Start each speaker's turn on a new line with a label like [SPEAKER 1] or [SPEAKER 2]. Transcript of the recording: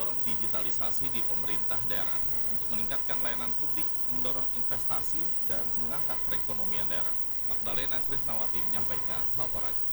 [SPEAKER 1] mendorong digitalisasi di pemerintah daerah untuk meningkatkan layanan publik, mendorong investasi, dan mengangkat perekonomian daerah. Magdalena Krisnawati menyampaikan laporan.